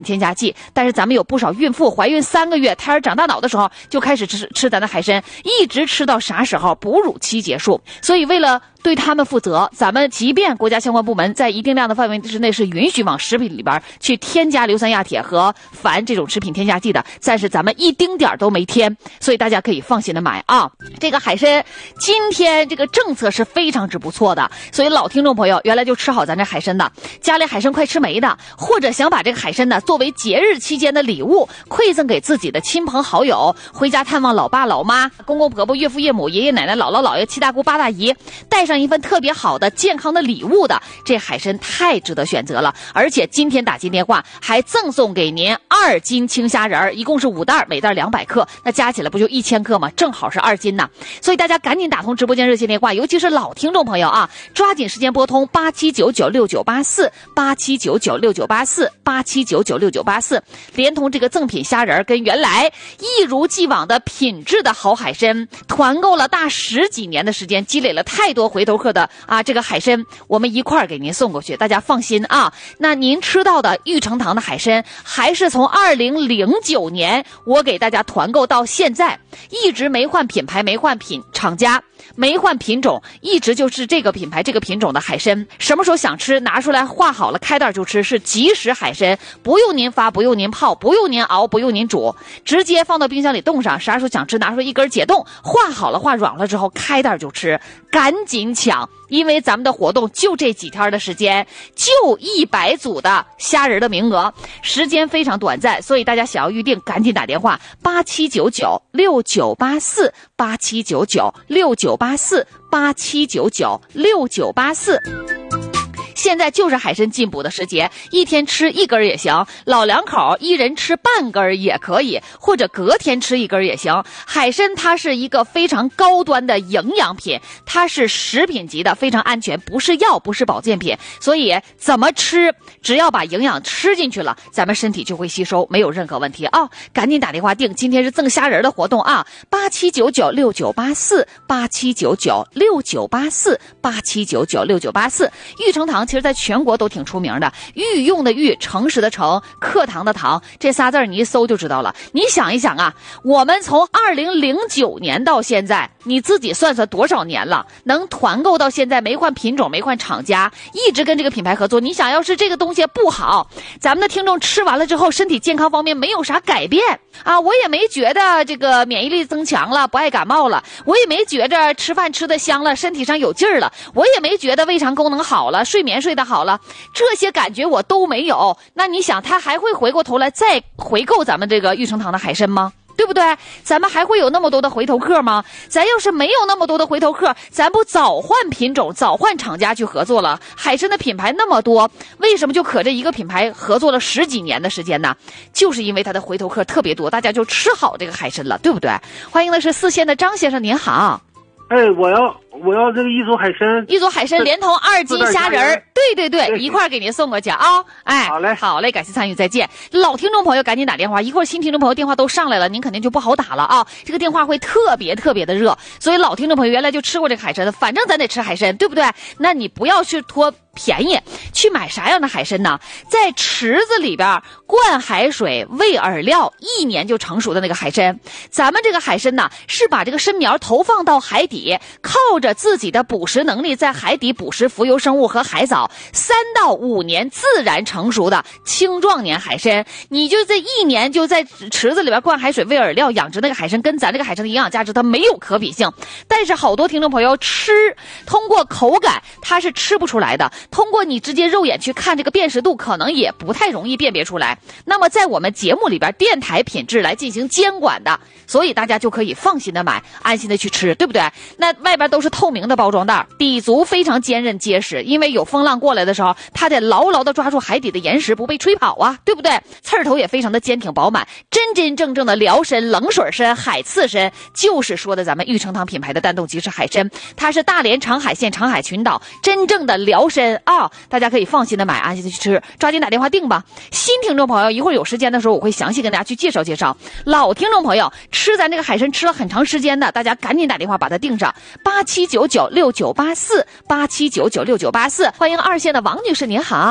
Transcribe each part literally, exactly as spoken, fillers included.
添加剂，但是咱们有不少孕妇怀孕三个月，胎儿长大脑的时候就开始吃吃咱的海参，一直吃到啥时候？哺乳期结束。所以为了对他们负责，咱们即便国家相关部门在一定量的范围之内是允许往食品里边去添加硫酸亚铁和矾这种食品添加剂的，但是咱们一丁点都没添，所以大家可以放心的买啊。这个海参今天这个政策是非常之不错的，所以老听众朋友原来就吃好咱这海参的，家里海参快吃没的，或者想把这个海参呢作为节日期间的礼物馈赠给自己的亲朋好友，回家探望老爸老妈、公公婆婆、岳父岳母、爷爷奶奶、姥姥姥爷、七大姑八大姨，带上一份特别好的健康的礼物的，这海参太值得选择了。而且今天打进电话还赠送给您二斤青虾仁，一共是五袋，每袋两百克，那加起来不就一千克吗？正好是二斤呢。所以大家赶紧打通直播间热线电话，尤其是老听众朋友啊，抓紧时间拨通八七九九六九八四八七九九六九八四八七九九六九八四，连同这个赠品虾仁跟原来一如既往的品质的好海参，团购了大十几年的时间，积累了太多回头客的啊，这个海参我们一块儿给您送过去，大家放心啊。那您吃到的玉成堂的海参还是从二零零九年我给大家团购到现在，一直没换品牌，没换品厂家，没换品种，一直就是这个品牌这个品种的海参，什么时候想吃拿出来化好了开袋就吃，是即食海参，不用您发，不用您泡，不用您熬，不用您煮，直接放到冰箱里冻上，啥时候想吃拿出来一根解冻，化好了化软了之后开袋就吃，赶紧抢，因为咱们的活动就这几天的时间，就一百组的虾仁的名额，时间非常短暂，所以大家想要预定赶紧打电话八七九九六九八四八七九九六九八四八七九九六九八四。现在就是海参进补的时节，一天吃一根也行，老两口一人吃半根也可以，或者隔天吃一根也行。海参它是一个非常高端的营养品，它是食品级的，非常安全，不是药，不是保健品，所以怎么吃只要把营养吃进去了，咱们身体就会吸收，没有任何问题啊、哦！赶紧打电话订，今天是赠虾仁的活动啊，八七九九六九八四八七九九六九八四八七九九六九八四。玉成堂其实在全国都挺出名的，御用的御，诚实的诚，课堂的堂，这仨字你一搜就知道了。你想一想啊，我们从二零零九年到现在，你自己算算多少年了，能团购到现在，没换品种，没换厂家，一直跟这个品牌合作。你想要是这个东西不好，咱们的听众吃完了之后身体健康方面没有啥改变啊，我也没觉得这个免疫力增强了，不爱感冒了，我也没觉着吃饭吃得香了，身体上有劲儿了，我也没觉得胃肠功能好了，睡眠睡得好了，这些感觉我都没有，那你想他还会回过头来再回购咱们这个玉成堂的海参吗？对不对？咱们还会有那么多的回头客吗？咱要是没有那么多的回头客，咱不早换品种，早换厂家去合作了？海参的品牌那么多，为什么就可这一个品牌合作了十几年的时间呢？就是因为它的回头客特别多，大家就吃好这个海参了，对不对？欢迎的是四县的张先生，您好。 哎，我要我要这个一组海参， 一组海参连同二斤虾仁儿，对对对，一块儿给您送过去啊！哎， 好嘞， 好嘞，感谢参与，再见。老听众朋友赶紧打电话，一会儿新听众朋友电话都上来了，您肯定就不好打了啊！这个电话会特别特别的热，所以老听众朋友原来就吃过这个海参的，反正咱得吃海参，对不对？那你不要去拖便宜去买啥样的海参呢？在池子里边灌海水喂饵料，一年就成熟的那个海参。咱们这个海参呢，是把这个参苗投放到海底，靠着自己的捕食能力在海底捕食浮游生物和海藻，三到五年自然成熟的青壮年海参。你就这一年就在池子里边灌海水喂饵料养殖那个海参，跟咱这个海参的营养价值它没有可比性。但是好多听众朋友吃，通过口感它是吃不出来的，通过你直接肉眼去看这个辨识度可能也不太容易辨别出来。那么在我们节目里边电台品质来进行监管的，所以大家就可以放心的买，安心的去吃，对不对？那外边都是透明的包装袋，底足非常坚韧结实，因为有风浪过来的时候它得牢牢的抓住海底的岩石不被吹跑啊，对不对？刺儿头也非常的坚挺饱满，真真正正的辽参、冷水参、海刺参，就是说的咱们玉成堂品牌的丹东即食海参，它是大连长海县长海群岛真正的辽参啊、哦，大家可以放心的买，安心的去吃，抓紧打电话订吧。新听众朋友一会儿有时间的时候我会详细跟大家去介绍介绍，老听众朋友吃咱这个海参吃了很长时间的，大家赶紧打电话把它订上，八七九九六九八四八七九九六九八四。欢迎二线的王女士，您好。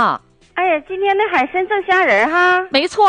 哎呀，今天的海参正吓人哈。 没错。